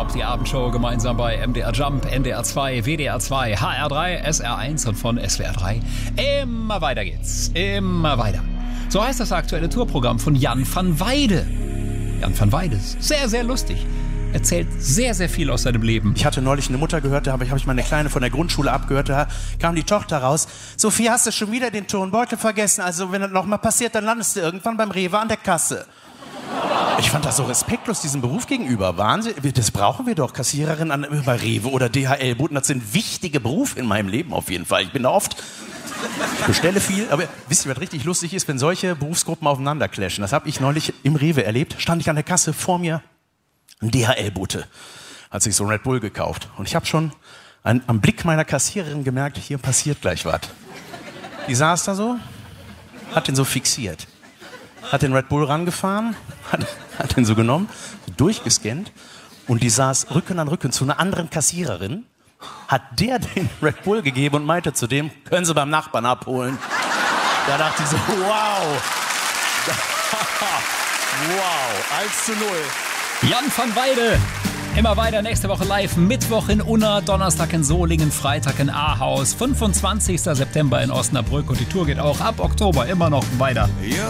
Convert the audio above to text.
nonstop die Abendshow gemeinsam bei MDR Jump, NDR 2, WDR 2, HR 3, SR 1 und von SWR 3. Immer weiter geht's, immer weiter. So heißt das aktuelle Tourprogramm von Jan van Weide. Jan van Weide ist sehr, sehr lustig. Erzählt sehr, sehr viel aus seinem Leben. Ich hatte neulich eine Mutter gehört, da habe ich meine Kleine von der Grundschule abgehört, da kam die Tochter raus. Sophie, hast du schon wieder den Turnbeutel vergessen? Also wenn das nochmal passiert, dann landest du irgendwann beim Rewe an der Kasse. Ich fand das so respektlos diesem Beruf gegenüber. Wahnsinn, das brauchen wir doch. Kassiererin bei Rewe oder DHL-Boten, das sind wichtige Berufe in meinem Leben auf jeden Fall. Ich bin da oft, ich bestelle viel, aber wisst ihr, was richtig lustig ist, wenn solche Berufsgruppen aufeinander clashen? Das habe ich neulich im Rewe erlebt. Stand ich an der Kasse, vor mir ein DHL-Bote, hat sich so ein Red Bull gekauft. Und ich habe schon am Blick meiner Kassiererin gemerkt, hier passiert gleich was. Die saß da so, hat den so fixiert, hat den Red Bull rangefahren, hat den so genommen, durchgescannt und die saß Rücken an Rücken zu einer anderen Kassiererin, hat der den Red Bull gegeben und meinte zu dem, können Sie beim Nachbarn abholen. Da dachte ich so, wow. Wow, 1:0. Jan van Weide. Immer weiter, nächste Woche live. Mittwoch in Unna, Donnerstag in Solingen, Freitag in Ahaus, 25. September in Osnabrück. Und die Tour geht auch ab Oktober immer noch weiter.